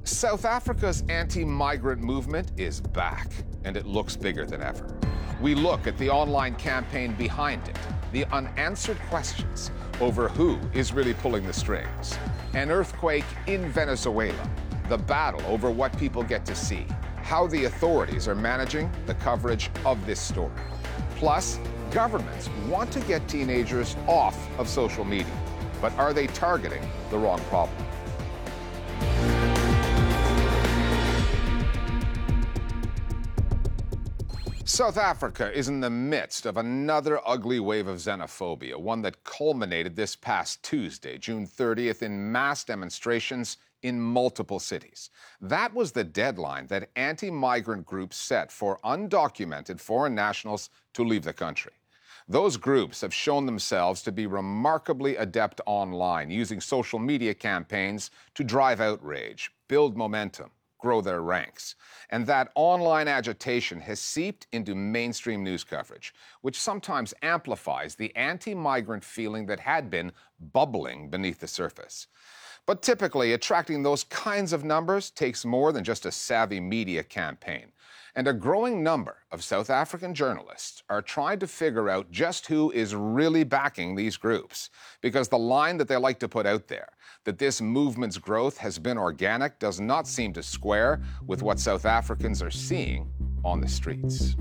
South Africa's anti-migrant movement is back, and it looks bigger than ever. We look at the online campaign behind it, the unanswered questions over who is really pulling the strings, an earthquake in Venezuela, the battle over what people get to see, how the authorities are managing the coverage of this story. Plus, governments want to get teenagers off of social media, but are they targeting the wrong problem? South Africa is in the midst of another ugly wave of xenophobia, one that culminated this past Tuesday, June 30th, in mass demonstrations in multiple cities. That was the deadline that anti-migrant groups set for undocumented foreign nationals to leave the country. Those groups have shown themselves to be remarkably adept online, using social media campaigns to drive outrage, build momentum, grow their ranks. And that online agitation has seeped into mainstream news coverage, which sometimes amplifies the anti-migrant feeling that had been bubbling beneath the surface. But typically, attracting those kinds of numbers takes more than just a savvy media campaign. And a growing number of South African journalists are trying to figure out just who is really backing these groups. Because the line that they like to put out there, that this movement's growth has been organic, does not seem to square with what South Africans are seeing on the streets.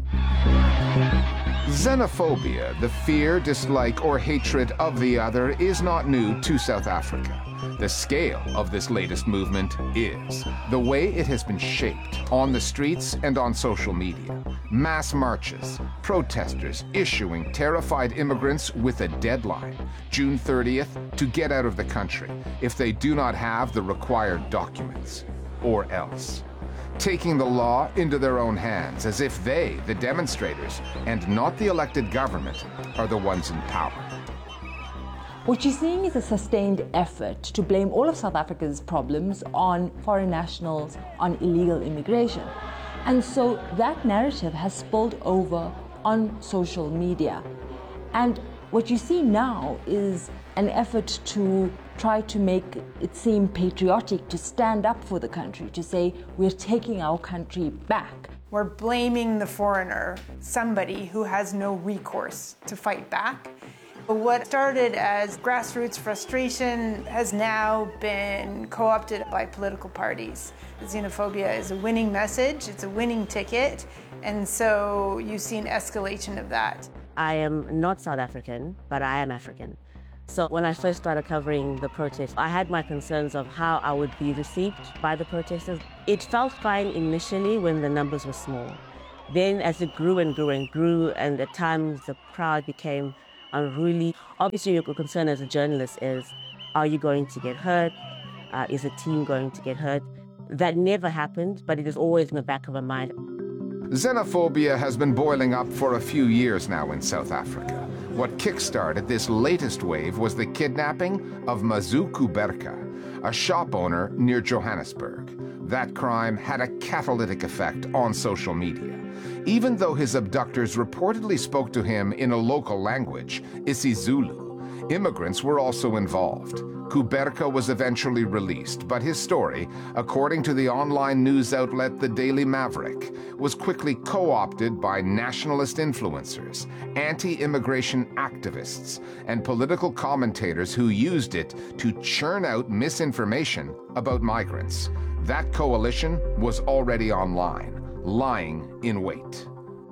Xenophobia, the fear, dislike, or hatred of the other, is not new to South Africa. The scale of this latest movement is the way it has been shaped on the streets and on social media. Mass marches, protesters issuing terrified immigrants with a deadline, June 30th, to get out of the country if they do not have the required documents, or else. Taking the law into their own hands as if they, the demonstrators, and not the elected government, are the ones in power. What you're seeing is a sustained effort to blame all of South Africa's problems on foreign nationals, on illegal immigration. And so that narrative has spilled over on social media. And what you see now is an effort to try to make it seem patriotic, to stand up for the country, to say we're taking our country back. We're blaming the foreigner, somebody who has no recourse to fight back. But what started as grassroots frustration has now been co-opted by political parties. Xenophobia is a winning message, it's a winning ticket, and so you've seen escalation of that. I am not South African, but I am African. So when I first started covering the protest, I had my concerns of how I would be received by the protesters. It felt fine initially when the numbers were small. Then as it grew and grew and grew, and at times the crowd became unruly. Obviously, your concern as a journalist is, are you going to get hurt? Is a team going to get hurt? That never happened, but it is always in the back of my mind. Xenophobia has been boiling up for a few years now in South Africa. What kick-started this latest wave was the kidnapping of Mazu Kuberka, a shop owner near Johannesburg. That crime had a catalytic effect on social media. Even though his abductors reportedly spoke to him in a local language, isiZulu, immigrants were also involved. Kuberka was eventually released, but his story, according to the online news outlet The Daily Maverick, was quickly co-opted by nationalist influencers, anti-immigration activists, and political commentators who used it to churn out misinformation about migrants. That coalition was already online, lying in wait.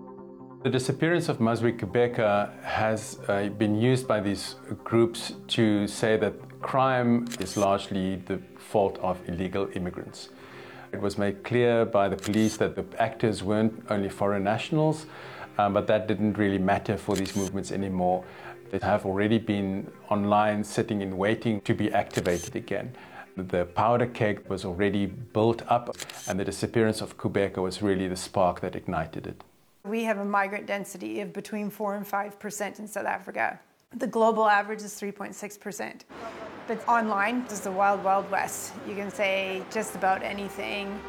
The disappearance of Mazu Kuberka has been used by these groups to say that crime is largely the fault of illegal immigrants. It was made clear by the police that the actors weren't only foreign nationals, but that didn't really matter for these movements anymore. They have already been online sitting in waiting to be activated again. The powder keg was already built up, and the disappearance of Kuberka was really the spark that ignited it. We have a migrant density of between 4 and 5% in South Africa. The global average is 3.6%. But online, this is the wild, wild west. You can say just about anything.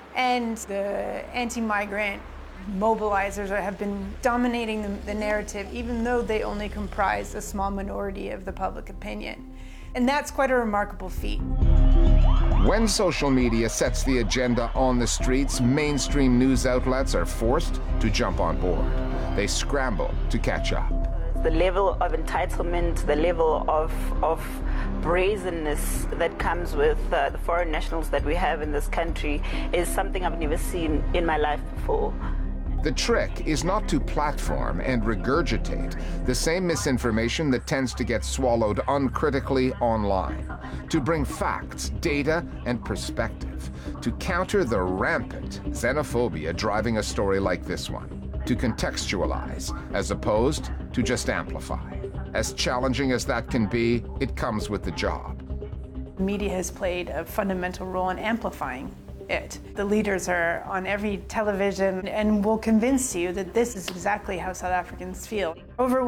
And the anti-migrant mobilizers have been dominating the narrative, even though they only comprise a small minority of the public opinion. And that's quite a remarkable feat. When social media sets the agenda on the streets, mainstream news outlets are forced to jump on board. They scramble to catch up. The level of entitlement, the level of brazenness that comes with the foreign nationals that we have in this country is something I've never seen in my life before. The trick is not to platform and regurgitate the same misinformation that tends to get swallowed uncritically online, to bring facts, data, and perspective, to counter the rampant xenophobia driving a story like this one, to contextualize as opposed to just amplify. As challenging as that can be, it comes with the job. Media has played a fundamental role in amplifying it. The leaders are on every television and will convince you that this is exactly how South Africans feel. Over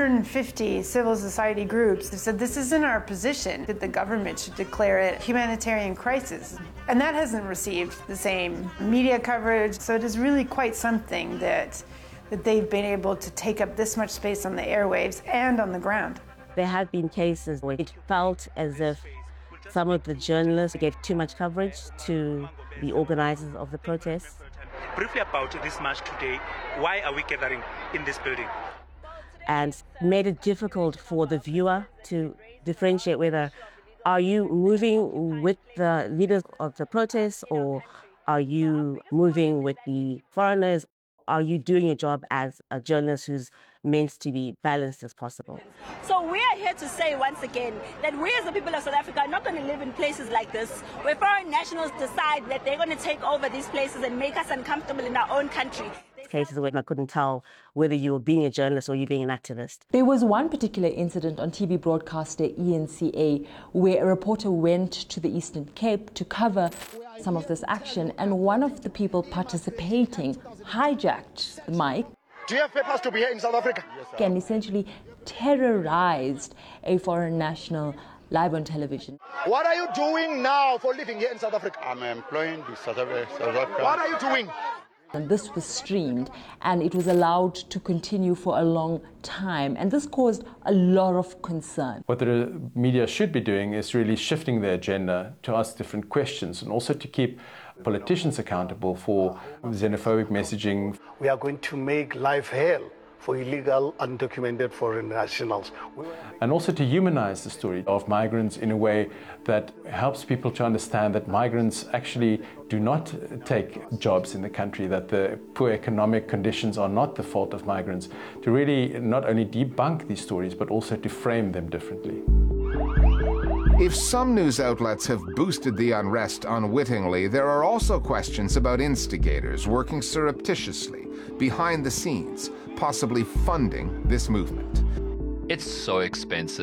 150 civil society groups have said this isn't our position, that the government should declare it a humanitarian crisis. And that hasn't received the same media coverage, so it is really quite something that they've been able to take up this much space on the airwaves and on the ground. There have been cases where it felt as if some of the journalists gave too much coverage to the organizers of the protests. Briefly about this march today, why are we gathering in this building? And made it difficult for the viewer to differentiate whether are you moving with the leaders of the protests or are you moving with the foreigners? Are you doing your job as a journalist who's meant to be balanced as possible? So we are here to say once again that we as the people of South Africa are not going to live in places like this where foreign nationals decide that they're going to take over these places and make us uncomfortable in our own country. Cases where I couldn't tell whether you were being a journalist or you being an activist. There was one particular incident on TV broadcaster ENCA where a reporter went to the Eastern Cape to cover some of this action, and one of the people participating hijacked the mic. Do you have papers to be here in South Africa? And essentially terrorized a foreign national live on television. What are you doing now for living here in South Africa? I'm employing the South Africa. What are you doing? And this was streamed and it was allowed to continue for a long time. And this caused a lot of concern. What the media should be doing is really shifting their agenda to ask different questions and also to keep politicians accountable for xenophobic messaging. We are going to make life hell for illegal, undocumented foreign nationals. And also to humanize the story of migrants in a way that helps people to understand that migrants actually do not take jobs in the country, that the poor economic conditions are not the fault of migrants, to really not only debunk these stories, but also to frame them differently. If some news outlets have boosted the unrest unwittingly, there are also questions about instigators working surreptitiously, behind the scenes, possibly funding this movement. It's so expensive.